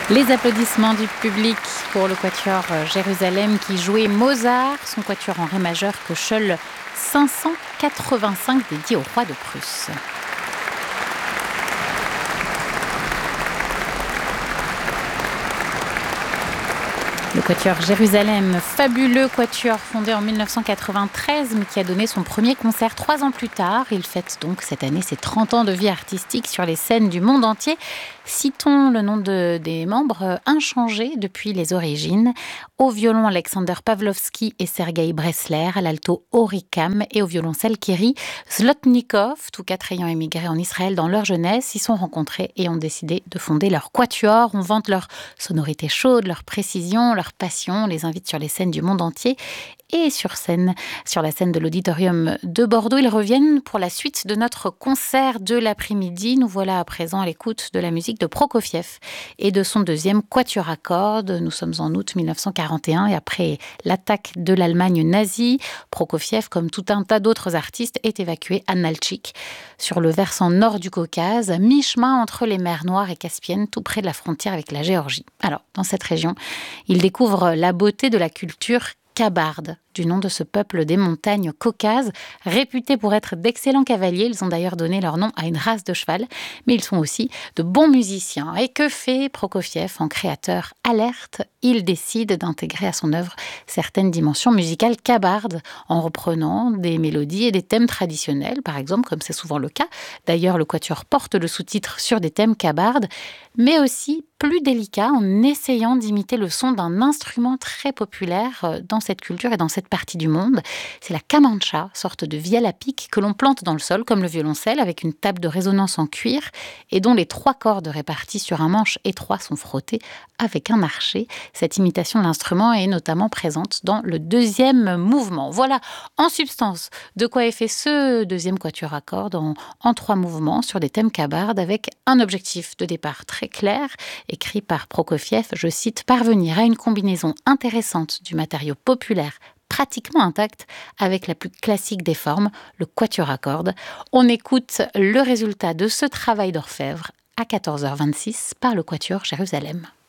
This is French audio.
Les applaudissements du public pour le quatuor Jérusalem qui jouait Mozart, son quatuor en ré majeur que Scholl 585 dédié au roi de Prusse. Le quatuor Jérusalem, fabuleux quatuor fondé en 1993 mais qui a donné son premier concert 3 ans plus tard. Il fête donc cette année ses 30 ans de vie artistique sur les scènes du monde entier. Citons le nom des membres inchangés depuis les origines. Au violon, Alexander Pavlovsky et Sergueï Bressler, à l'alto Ori Kam et au violoncelle Kiri Zlotnikov, tous 4 ayant émigré en Israël dans leur jeunesse, ils sont rencontrés et ont décidé de fonder leur quatuor. On vante leur sonorité chaude, leur précision, leur passion, on les invite sur les scènes du monde entier. Et sur la scène de l'Auditorium de Bordeaux, ils reviennent pour la suite de notre concert de l'après-midi. Nous voilà à présent à l'écoute de la musique de Prokofiev et de son deuxième quatuor à cordes. Nous sommes en août 1941 et après l'attaque de l'Allemagne nazie, Prokofiev, comme tout un tas d'autres artistes, est évacué à Naltchik, sur le versant nord du Caucase, à mi-chemin entre les mers Noires et Caspiennes, tout près de la frontière avec la Géorgie. Alors, dans cette région, il découvre la beauté de la culture kabarde, du nom de ce peuple des montagnes caucases, réputé pour être d'excellents cavaliers. Ils ont d'ailleurs donné leur nom à une race de cheval, mais ils sont aussi de bons musiciens. Et que fait Prokofiev en créateur alerte? Il décide d'intégrer à son œuvre certaines dimensions musicales kabardes, en reprenant des mélodies et des thèmes traditionnels, par exemple, comme c'est souvent le cas. D'ailleurs, le quatuor porte le sous-titre sur des thèmes kabardes, mais aussi plus délicat, en essayant d'imiter le son d'un instrument très populaire dans cette culture et dans cette partie du monde. C'est la kamancha, sorte de vielle à pic que l'on plante dans le sol comme le violoncelle, avec une table de résonance en cuir et dont les 3 cordes réparties sur un manche étroit sont frottées avec un archet. Cette imitation de l'instrument est notamment présente dans le deuxième mouvement. Voilà en substance de quoi est fait ce deuxième quatuor à cordes en 3 mouvements sur des thèmes kabardes, avec un objectif de départ très clair, écrit par Prokofiev, je cite, « Parvenir à une combinaison intéressante du matériau populaire pratiquement intact avec la plus classique des formes, le quatuor à cordes ». On écoute le résultat de ce travail d'orfèvre à 14h26 par le quatuor Jérusalem.